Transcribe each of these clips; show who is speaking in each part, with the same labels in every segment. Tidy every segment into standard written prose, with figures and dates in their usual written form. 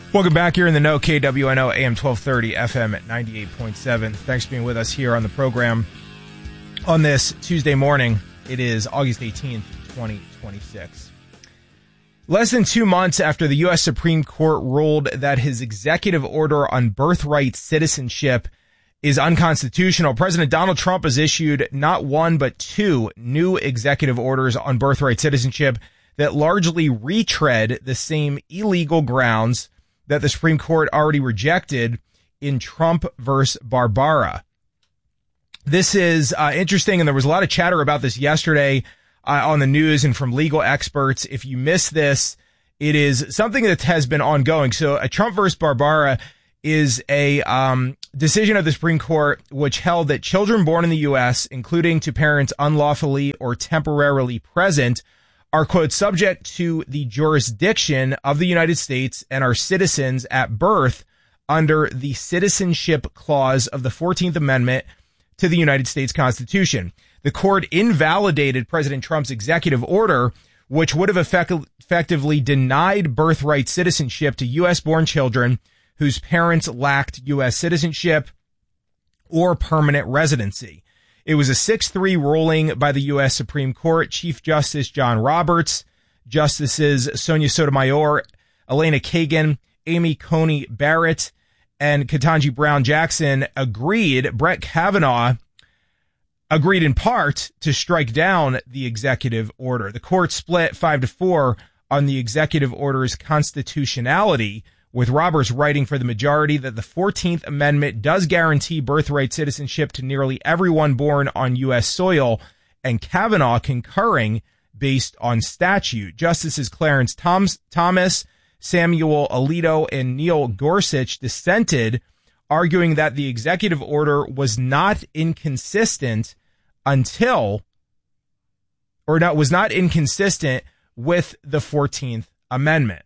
Speaker 1: Welcome back here in the know, KWNO AM 1230 FM at 98.7. Thanks for being with us here on the program on this Tuesday morning. It is August 18th, 2026. Less than 2 months after the U.S. Supreme Court ruled that his executive order on birthright citizenship is unconstitutional, President Donald Trump has issued not one but two new executive orders on birthright citizenship that largely retread the same illegal grounds that the Supreme Court already rejected in Trump versus Barbara. This is interesting, and there was a lot of chatter about this yesterday on the news and from legal experts. If you missed this, it is something that has been ongoing. So a Trump versus Barbara is a decision of the Supreme Court which held that children born in the U.S., including to parents unlawfully or temporarily present, are, quote, subject to the jurisdiction of the United States and are citizens at birth under the Citizenship Clause of the 14th Amendment to the United States Constitution. The court invalidated President Trump's executive order, which would have effectively denied birthright citizenship to U.S.-born children whose parents lacked U.S. citizenship or permanent residency. It was a 6-3 ruling by the U.S. Supreme Court. Chief Justice John Roberts, Justices Sonia Sotomayor, Elena Kagan, Amy Coney Barrett, and Ketanji Brown Jackson agreed. Brett Kavanaugh agreed in part to strike down the executive order. The court split 5-4 on the executive order's constitutionality, with Roberts writing for the majority that the 14th Amendment does guarantee birthright citizenship to nearly everyone born on U.S. soil, and Kavanaugh concurring based on statute. Justices Clarence Thomas, Samuel Alito, and Neil Gorsuch dissented, arguing that the executive order was not inconsistent was not inconsistent with the 14th Amendment.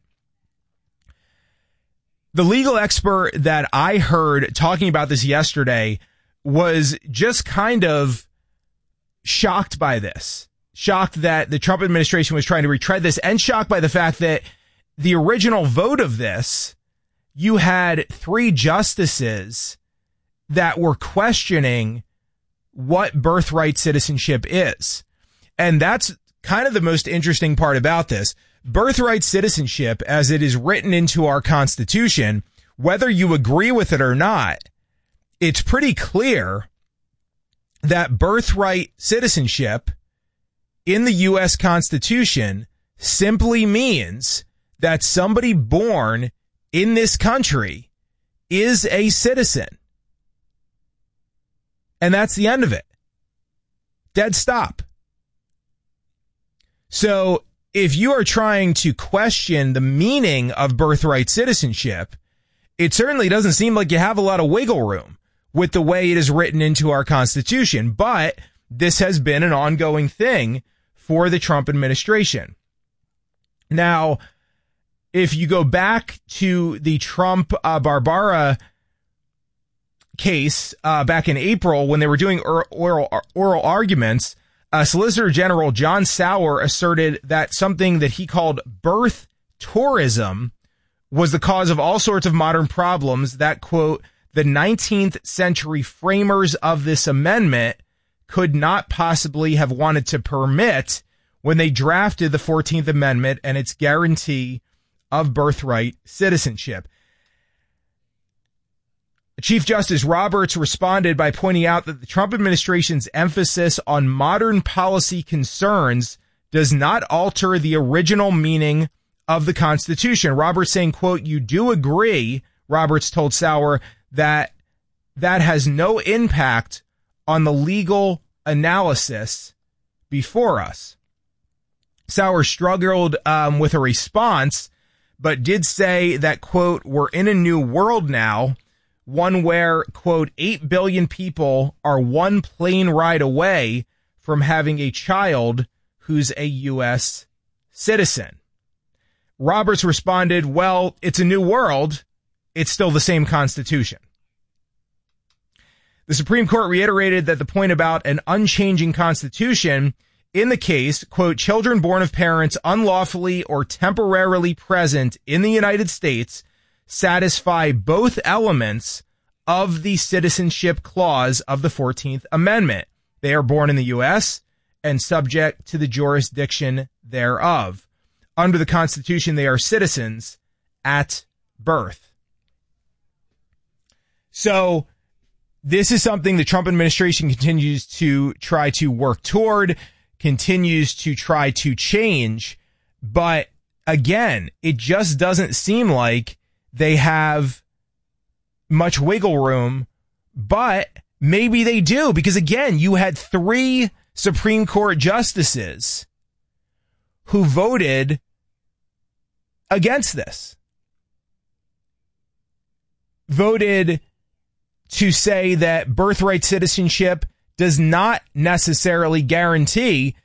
Speaker 1: The legal expert that I heard talking about this yesterday was just kind of shocked by this, shocked that the Trump administration was trying to retread this, and shocked by the fact that the original vote of this, you had 3 justices that were questioning what birthright citizenship is. And that's kind of the most interesting part about this. Birthright citizenship, as it is written into our Constitution, whether you agree with it or not, it's pretty clear that birthright citizenship in the U.S. Constitution simply means that somebody born in this country is a citizen. And that's the end of it. Dead stop. So if you are trying to question the meaning of birthright citizenship, it certainly doesn't seem like you have a lot of wiggle room with the way it is written into our Constitution. But this has been an ongoing thing for the Trump administration. Now, if you go back to the Trump Barbara case back in April when they were doing oral arguments, Solicitor General John Sauer asserted that something that he called birth tourism was the cause of all sorts of modern problems that, quote, the 19th century framers of this amendment could not possibly have wanted to permit when they drafted the 14th Amendment and its guarantee of birthright citizenship. Chief Justice Roberts responded by pointing out that the Trump administration's emphasis on modern policy concerns does not alter the original meaning of the Constitution. Roberts saying, quote, you do agree, Roberts told Sauer, that has no impact on the legal analysis before us. Sauer struggled with a response, but did say that, quote, we're in a new world now, one where, quote, 8 billion people are one plane ride away from having a child who's a U.S. citizen. Roberts responded, well, it's a new world. It's still the same Constitution. The Supreme Court reiterated that the point about an unchanging Constitution in the case, quote, children born of parents unlawfully or temporarily present in the United States, satisfy both elements of the citizenship clause of the 14th Amendment. They are born in the U.S. and subject to the jurisdiction thereof. Under the Constitution, they are citizens at birth. So this is something the Trump administration continues to try to work toward, continues to try to change. But again, it just doesn't seem like they have much wiggle room, but maybe they do, because again, you had 3 Supreme Court justices who voted against this, voted to say that birthright citizenship does not necessarily guarantee